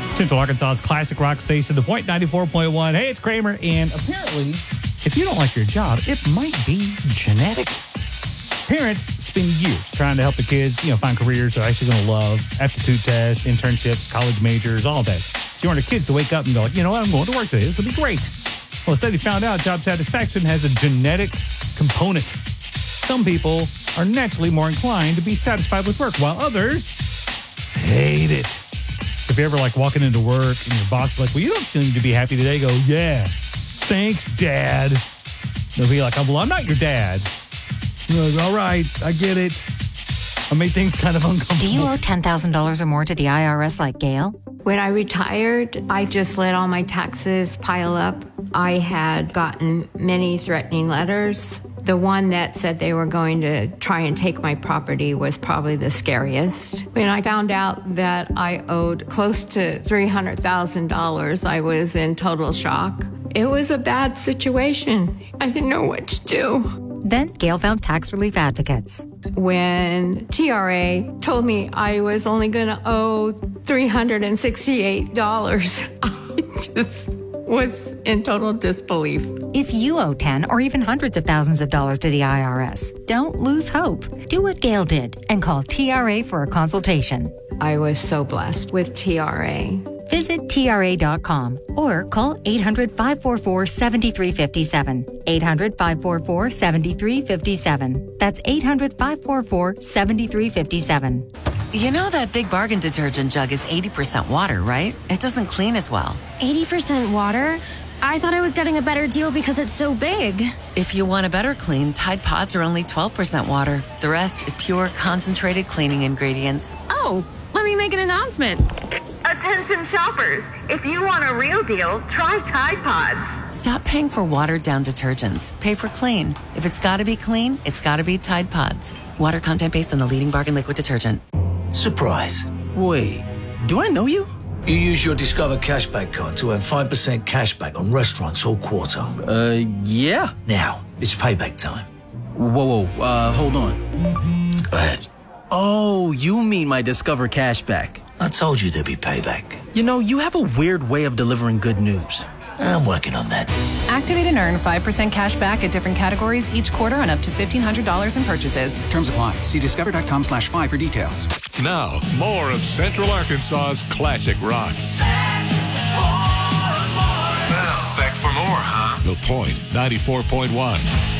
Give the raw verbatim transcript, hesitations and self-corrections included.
Central Arkansas's classic rock station, The Point ninety-four point one. Hey, it's Kramer, and apparently, if you don't like your job, it might be genetic. Parents spend years trying to help the kids, you know, find careers they're actually going to love, aptitude tests, internships, college majors, all that. So you want the kids to wake up and go, like, you know what, I'm going to work today. This will be great. Well, a study found out job satisfaction has a genetic component. Some people are naturally more inclined to be satisfied with work, while others hate it. If you're ever like walking into work and your boss is like, well, you don't seem to be happy today, go, yeah, thanks, Dad. They'll be like, oh, well, I'm not your dad. You're like, all right, I get it. I made things kind of uncomfortable. Do you owe ten thousand dollars or more to the I R S like Gail? When I retired, I just let all my taxes pile up. I had gotten many threatening letters. The one that said they were going to try and take my property was probably the scariest. When I found out that I owed close to three hundred thousand dollars, I was in total shock. It was a bad situation. I didn't know what to do. Then Gail found tax relief advocates. When T R A told me I was only going to owe three hundred sixty-eight dollars, I just was in total disbelief. If you owe ten or even hundreds of thousands of dollars to the I R S, don't lose hope. Do what Gail did and call T R A for a consultation. I was so blessed with T R A. Visit T R A dot com or call eight hundred, five four four, seven three five seven. eight hundred, five four four, seven three five seven. That's eight hundred, five four four, seven three five seven. You know that Big Bargain detergent jug is eighty percent water, right? It doesn't clean as well. eighty percent water? I thought I was getting a better deal because it's so big. If you want a better clean, Tide Pods are only twelve percent water. The rest is pure, concentrated cleaning ingredients. Oh, let me make an announcement. Attention shoppers, if you want a real deal, try Tide Pods. Stop paying for watered-down detergents. Pay for clean. If it's got to be clean, it's got to be Tide Pods. Water content based on the leading bargain liquid detergent. Surprise. Wait, do I know you? You use your Discover Cashback card to earn five percent cashback on restaurants all quarter. Uh, yeah. Now, it's payback time. Whoa, whoa, uh, hold on. Go ahead. Oh, you mean my Discover Cashback. I told you there'd be payback. You know, you have a weird way of delivering good news. I'm working on that. Activate and earn five percent cash back at different categories each quarter on up to fifteen hundred dollars in purchases. Terms apply. See discover.com slash five for details. Now, more of Central Arkansas's classic rock. Well, back for more, huh? The Point ninety-four point one.